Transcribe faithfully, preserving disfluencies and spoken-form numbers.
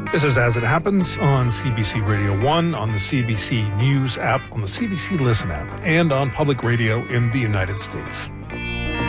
This is As It Happens on C B C Radio one, on the C B C News app, on the C B C Listen app, and on public radio in the United States.